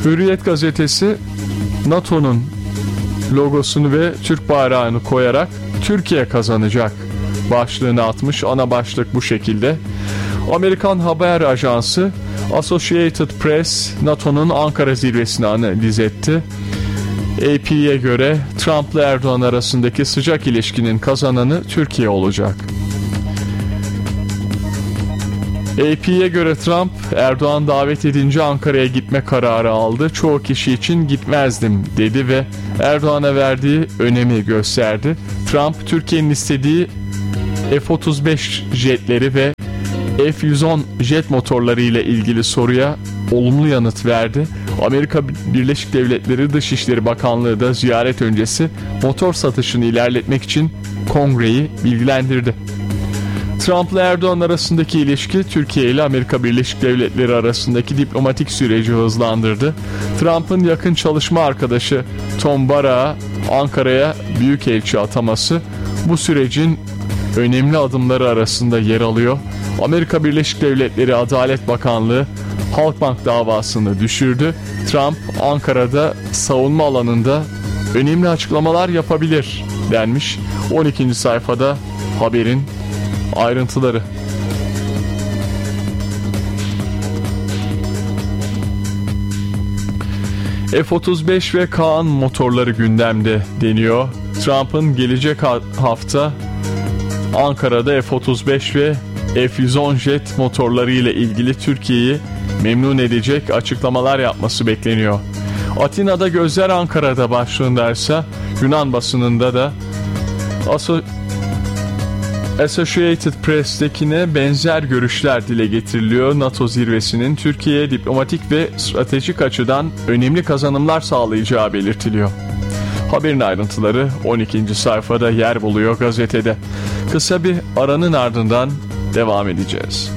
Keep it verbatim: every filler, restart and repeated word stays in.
Hürriyet gazetesi NATO'nun logosunu ve Türk bayrağını koyarak Türkiye kazanacak başlığını atmış. Ana başlık bu şekilde. Amerikan haber ajansı Associated Press NATO'nun Ankara zirvesini analiz etti. A P'ye göre Trump'la Erdoğan arasındaki sıcak ilişkinin kazananı Türkiye olacak. A P'ye göre Trump, Erdoğan davet edince Ankara'ya gitme kararı aldı. Çoğu kişi için gitmezdim dedi ve Erdoğan'a verdiği önemi gösterdi. Trump, Türkiye'nin istediği F otuz beş jetleri ve F yüz on jet motorları ile ilgili soruya olumlu yanıt verdi. Amerika Birleşik Devletleri Dışişleri Bakanlığı da ziyaret öncesi motor satışını ilerletmek için Kongre'yi bilgilendirdi. Trump'la Erdoğan arasındaki ilişki Türkiye ile Amerika Birleşik Devletleri arasındaki diplomatik süreci hızlandırdı. Trump'ın yakın çalışma arkadaşı Tom Barrack'a Ankara'ya büyükelçi ataması bu sürecin önemli adımları arasında yer alıyor. Amerika Birleşik Devletleri Adalet Bakanlığı Halkbank davasını düşürdü. Trump, Ankara'da savunma alanında önemli açıklamalar yapabilir denmiş. on ikinci sayfada haberin ayrıntıları. F otuz beş ve Kaan motorları gündemde deniyor. Trump'ın gelecek hafta Ankara'da F otuz beş ve F yüz on jet motorları ile ilgili Türkiye'yi memnun edecek açıklamalar yapması bekleniyor. Atina'da gözler Ankara'da başlığındaysa Yunan basınında da Aso- Associated Press'tekine benzer görüşler dile getiriliyor. NATO zirvesinin Türkiye'ye diplomatik ve stratejik açıdan önemli kazanımlar sağlayacağı belirtiliyor. Haberin ayrıntıları on ikinci sayfada yer buluyor gazetede. Kısa bir aranın ardından devam edeceğiz.